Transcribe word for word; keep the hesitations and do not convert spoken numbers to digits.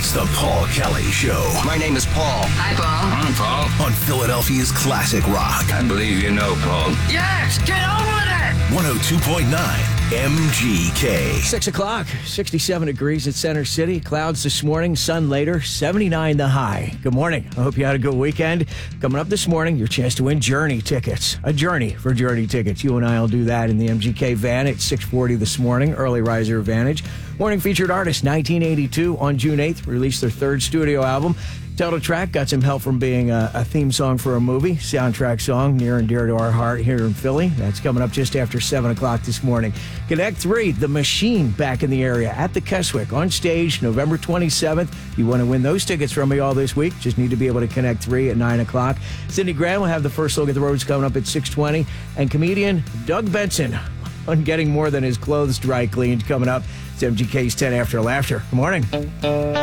It's the Paul Kelly Show. My name is Paul. Hi, Paul. I'm Paul. On Philadelphia's classic rock. I believe you know, Paul. Yes, get on with it! one oh two point nine M G K. Six o'clock, sixty-seven degrees at Center City. Clouds this morning, sun later, seventy-nine the high. Good morning. I hope you had a good weekend. Coming up this morning, your chance to win Journey tickets. A Journey for Journey tickets. You and I will do that in the M G K van at six forty this morning. Early riser advantage. Morning featured artist, nineteen eighty-two on June eighth, released their third studio album. Title track got some help from being a, a theme song for a movie, soundtrack song near and dear to our heart here in Philly. That's coming up just after seven o'clock this morning. Connect three, The Machine, back in the area at the Keswick on stage November twenty-seventh. You want to win those tickets from me all this week, just need to be able to connect three at nine o'clock. Cindy Graham will have the first look at the roads coming up at six twenty. And comedian Doug Benson on getting more than his clothes dry cleaned coming up. It's M G K's ten After Laughter. Good morning.